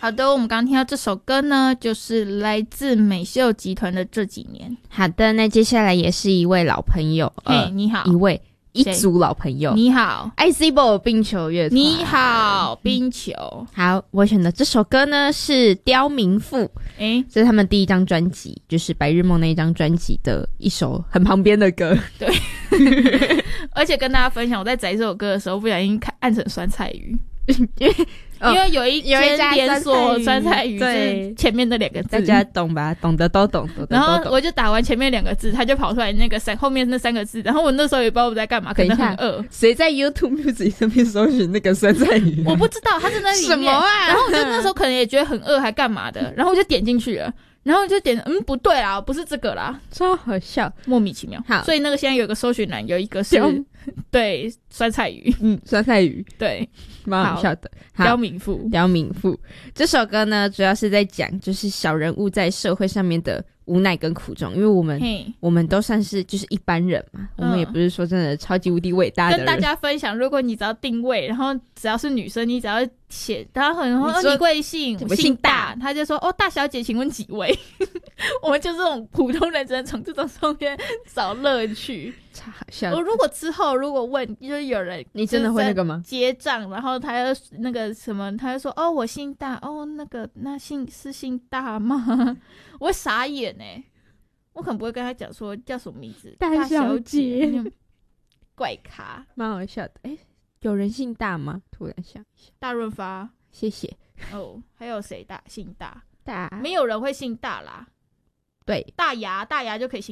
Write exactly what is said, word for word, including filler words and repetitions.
好的，我们刚刚听到这首歌呢，就是来自美秀集团的这几年。 好的，那接下来也是一位老朋友， 嘿、 呃， 你好， 一位一组老朋友， 你好 I C Ball 冰球乐团， 你好，冰球。 好，我选的这首歌呢是刁民妇， 诶， 这是他们第一张专辑，就是白日梦那一张专辑的一首很旁边的歌。 对，而且跟大家分享，我在载这首歌的时候，不小心看按成酸菜鱼。因为因为有一间连锁酸菜鱼是前面的两个字， 大家懂吧？懂得都懂，懂得都懂。 然后我就打完前面两个字，他就跑出来那个三后面那三个字，然后我那时候也不知道我在干嘛，可能很饿。 谁在 YouTube Music 上面搜寻那个酸菜鱼、啊？ 我不知道，他在那里面。 什么啊？ 然后我就那时候可能也觉得很饿，还干嘛的？然后我就点进去了。然后就点，嗯，不对啦，不是这个啦， 超好笑， 莫名其妙。 好， 所以那个现在有个搜寻栏，有一个是对酸菜鱼， 嗯，酸菜鱼， 对， 蛮好笑的。 刁民妇， 刁民妇这首歌呢，主要是在讲就是小人物在社会上面的无奈跟苦衷，因为我们我们都算是就是一般人嘛，嗯、我们也不是说真的超级无敌伟大的人。 跟大家分享，如果你只要定位，然后只要是女生，你只要写，然后很说哦你贵姓，我姓大，他就说哦大小姐，请问几位？我们就这种普通人只能从这种上面找乐趣。 超好笑的。 我如果之后如果问，就是有人你真的会那个吗？ 结账，然后他又那个什么，他就说哦我姓大，哦那个那姓是姓大吗？我会傻眼哎、欸，我可能不会跟他讲说叫什么名字， 大小姐， 怪咖， 蛮好笑的。哎、欸，有人姓大吗？突然想一下， 大润发， 谢谢。 哦，还有谁大姓大？ 大， 没有人会姓大啦。 对， 大牙大牙就可以姓